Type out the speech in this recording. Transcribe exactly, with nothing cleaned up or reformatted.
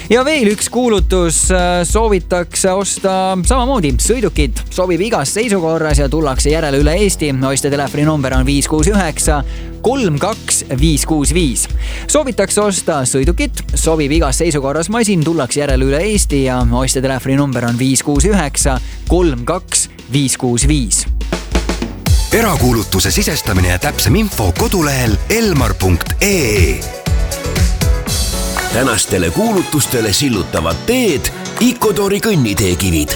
Ja veel üks kuulutus, soovitakse osta samamoodi sõidukit, sobib igas seisukorras ja tullakse järele üle Eesti. Ostja telefoni number on viis kuus üheksa kolm kaks viis kuus viis. Soovitakse osta sõidukit, sobib igas seisukorras masin, tullakse järele üle Eesti ja ostja telefoni number on viis kuus üheksa kolm kaks viis kuus viis. Erakuulutuse sisestamine ja täpsem info kodulehel elmar punkt ee. Tänastele kuulutustele sillutavad teed Ikotori kõnniteekivid.